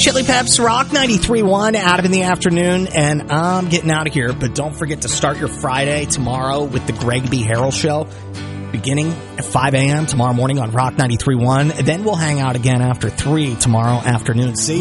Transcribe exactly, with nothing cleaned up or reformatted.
Chili Peps, Rock ninety-three point one, Adam in the afternoon, and I'm getting out of here. But don't forget to start your Friday tomorrow with the Greg B. Harrell Show, beginning at five a.m. tomorrow morning on Rock ninety-three point one. Then we'll hang out again after three tomorrow afternoon. See